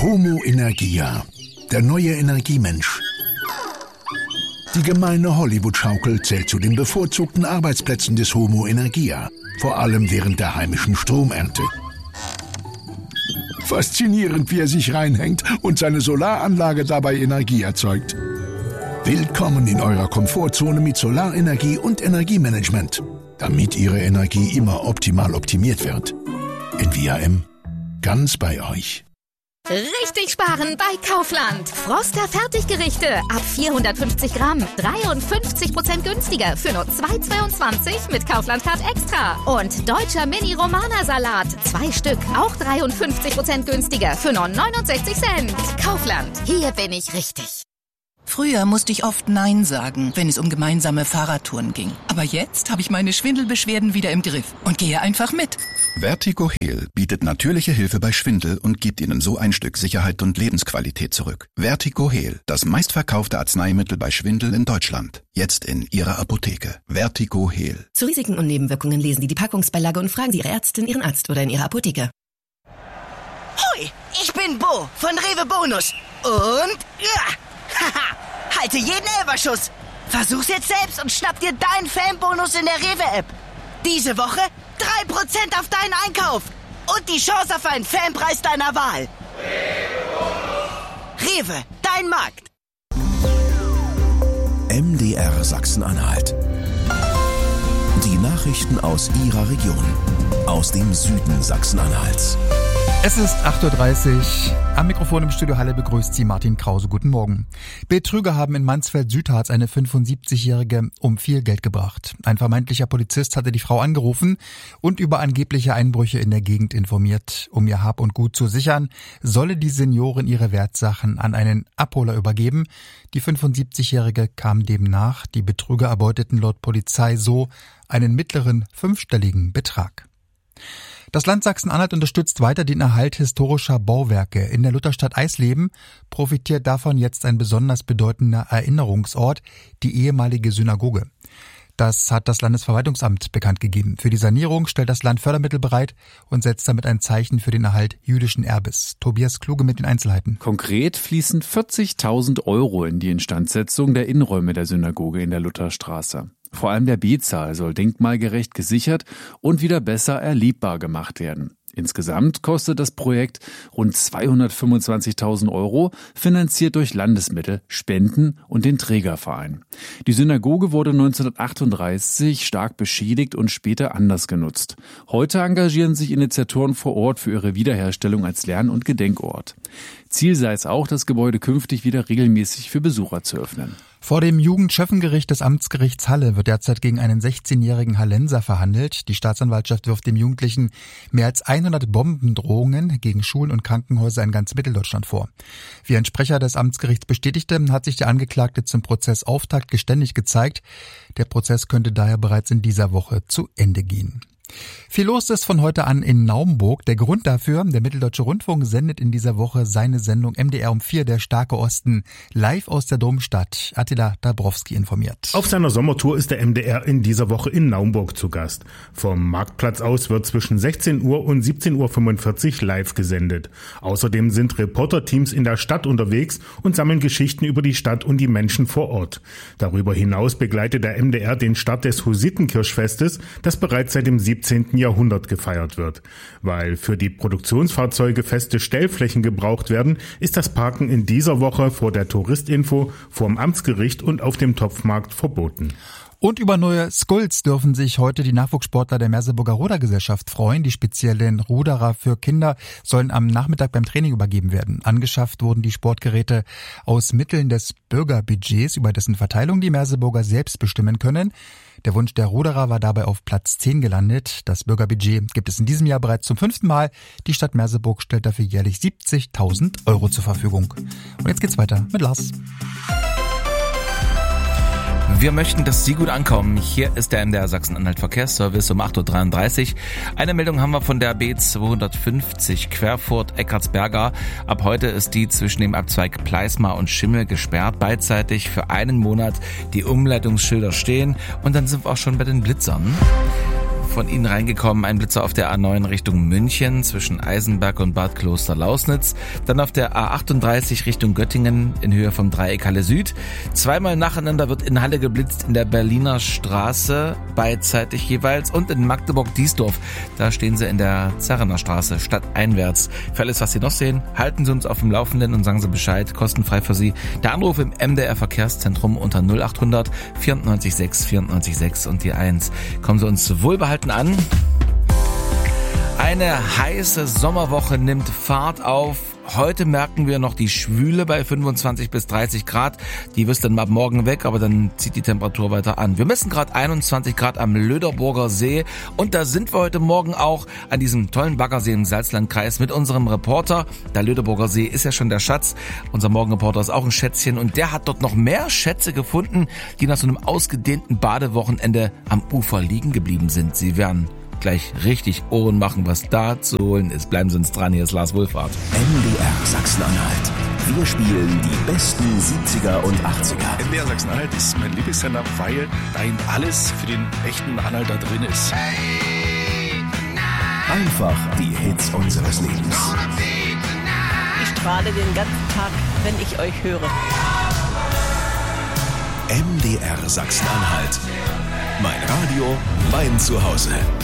Homo Energia, der neue Energiemensch. Die gemeine Hollywood-Schaukel zählt zu den bevorzugten Arbeitsplätzen des Homo Energia, vor allem während der heimischen Stromernte. Faszinierend, wie er sich reinhängt und seine Solaranlage dabei Energie erzeugt. Willkommen in eurer Komfortzone mit Solarenergie und Energiemanagement, damit Ihre Energie immer optimal optimiert wird. NVAM, ganz bei euch. Richtig sparen bei Kaufland. Froster Fertiggerichte ab 450 Gramm. 53% günstiger für nur 2,22 mit Kaufland-Card Extra. Und deutscher Mini-Romana-Salat. 2 Stück, auch 53% günstiger für nur 69 Cent. Kaufland, hier bin ich richtig. Früher musste ich oft Nein sagen, wenn es um gemeinsame Fahrradtouren ging. Aber jetzt habe ich meine Schwindelbeschwerden wieder im Griff und gehe einfach mit. Vertigo Heal bietet natürliche Hilfe bei Schwindel und gibt Ihnen so ein Stück Sicherheit und Lebensqualität zurück. Vertigo Heal, das meistverkaufte Arzneimittel bei Schwindel in Deutschland. Jetzt in Ihrer Apotheke. Vertigo Heal. Zu Risiken und Nebenwirkungen lesen Sie die Packungsbeilage und fragen Sie Ihre Ärztin, Ihren Arzt oder in Ihrer Apotheke. Hoi, ich bin Bo von Rewe Bonus. Und ja, haha, halte jeden Elberschuss. Versuch's jetzt selbst und schnapp dir deinen Fanbonus in der Rewe-App. Diese Woche 3% auf deinen Einkauf und die Chance auf einen Fanpreis deiner Wahl. Rewe, dein Markt. MDR Sachsen-Anhalt. Die Nachrichten aus Ihrer Region. Aus dem Süden Sachsen-Anhalts. Es ist 8.30 Uhr. Am Mikrofon im Studio Halle begrüßt Sie Martin Krause. Guten Morgen. Betrüger haben in Mansfeld-Südharz eine 75-Jährige um viel Geld gebracht. Ein vermeintlicher Polizist hatte die Frau angerufen und über angebliche Einbrüche in der Gegend informiert. Um ihr Hab und Gut zu sichern, solle die Seniorin ihre Wertsachen an einen Abholer übergeben. Die 75-Jährige kam dem nach. Die Betrüger erbeuteten laut Polizei so einen mittleren 5-stelligen Betrag. Das Land Sachsen-Anhalt unterstützt weiter den Erhalt historischer Bauwerke. In der Lutherstadt Eisleben profitiert davon jetzt ein besonders bedeutender Erinnerungsort, die ehemalige Synagoge. Das hat das Landesverwaltungsamt bekannt gegeben. Für die Sanierung stellt das Land Fördermittel bereit und setzt damit ein Zeichen für den Erhalt jüdischen Erbes. Tobias Kluge mit den Einzelheiten. Konkret fließen 40.000 € in die Instandsetzung der Innenräume der Synagoge in der Lutherstraße. Vor allem der B-Saal soll denkmalgerecht gesichert und wieder besser erlebbar gemacht werden. Insgesamt kostet das Projekt rund 225.000 €, finanziert durch Landesmittel, Spenden und den Trägerverein. Die Synagoge wurde 1938 stark beschädigt und später anders genutzt. Heute engagieren sich Initiatoren vor Ort für ihre Wiederherstellung als Lern- und Gedenkort. Ziel sei es auch, das Gebäude künftig wieder regelmäßig für Besucher zu öffnen. Vor dem Jugendschöffengericht des Amtsgerichts Halle wird derzeit gegen einen 16-jährigen Hallenser verhandelt. Die Staatsanwaltschaft wirft dem Jugendlichen mehr als 100 Bombendrohungen gegen Schulen und Krankenhäuser in ganz Mitteldeutschland vor. Wie ein Sprecher des Amtsgerichts bestätigte, hat sich der Angeklagte zum Prozessauftakt geständig gezeigt. Der Prozess könnte daher bereits in dieser Woche zu Ende gehen. Viel los ist von heute an in Naumburg. Der Grund dafür, der Mitteldeutsche Rundfunk sendet in dieser Woche seine Sendung MDR um 4, der starke Osten, live aus der Domstadt. Attila Dabrowski informiert. Auf seiner Sommertour ist der MDR in dieser Woche in Naumburg zu Gast. Vom Marktplatz aus wird zwischen 16 Uhr und 17.45 Uhr live gesendet. Außerdem sind Reporterteams in der Stadt unterwegs und sammeln Geschichten über die Stadt und die Menschen vor Ort. Darüber hinaus begleitet der MDR den Start des Hussitenkirchfestes, das bereits seit dem 17. Jahrhundert gefeiert wird. Weil für die Produktionsfahrzeuge feste Stellflächen gebraucht werden, ist das Parken in dieser Woche vor der Touristinfo, vorm Amtsgericht und auf dem Topfmarkt verboten. Und über neue Skulls dürfen sich heute die Nachwuchssportler der Merseburger Rudergesellschaft freuen. Die speziellen Ruderer für Kinder sollen am Nachmittag beim Training übergeben werden. Angeschafft wurden die Sportgeräte aus Mitteln des Bürgerbudgets, über dessen Verteilung die Merseburger selbst bestimmen können. Der Wunsch der Ruderer war dabei auf Platz 10 gelandet. Das Bürgerbudget gibt es in diesem Jahr bereits zum 5. Mal. Die Stadt Merseburg stellt dafür jährlich 70.000 € zur Verfügung. Und jetzt geht's weiter mit Lars. Wir möchten, dass Sie gut ankommen. Hier ist der MDR Sachsen-Anhalt Verkehrsservice um 8.33 Uhr. Eine Meldung haben wir von der B250 Querfurt-Eckartsberga. Ab heute ist die zwischen dem Abzweig Pleismar und Schimmel gesperrt. Beidseitig für einen Monat die Umleitungsschilder stehen. Und dann sind wir auch schon bei den Blitzern. von Ihnen reingekommen. Ein Blitzer auf der A9 Richtung München zwischen Eisenberg und Bad Kloster-Lausnitz. Dann auf der A38 Richtung Göttingen in Höhe vom Dreieck Halle Süd. Zweimal nacheinander wird in Halle geblitzt in der Berliner Straße, beidseitig jeweils. Und in Magdeburg-Diesdorf, da stehen Sie in der Zerrener Straße, stadteinwärts. Für alles, was Sie noch sehen, halten Sie uns auf dem Laufenden und sagen Sie Bescheid, kostenfrei für Sie. Der Anruf im MDR Verkehrszentrum unter 0800 94 6 94 6 und die 1. Kommen Sie uns wohlbehalten an. Eine heiße Sommerwoche nimmt Fahrt auf. Heute merken wir noch die Schwüle bei 25 bis 30 Grad. Die wirst dann ab morgen weg, aber dann zieht die Temperatur weiter an. Wir messen gerade 21 Grad am Löderburger See und da sind wir heute Morgen auch an diesem tollen Baggersee im Salzlandkreis mit unserem Reporter. Der Löderburger See ist ja schon der Schatz. Unser Morgenreporter ist auch ein Schätzchen und der hat dort noch mehr Schätze gefunden, die nach so einem ausgedehnten Badewochenende am Ufer liegen geblieben sind. Sie werden gleich richtig Ohren machen, was da zu holen ist. Bleiben Sie uns dran, hier ist Lars Wohlfahrt. MDR Sachsen-Anhalt. Wir spielen die besten 70er und 80er. MDR Sachsen-Anhalt ist mein Lieblingssender, weil da eben alles für den echten Anhalter drin ist. Einfach die Hits unseres Lebens. Ich strahle den ganzen Tag, wenn ich euch höre. MDR Sachsen-Anhalt. Mein Radio, mein Zuhause.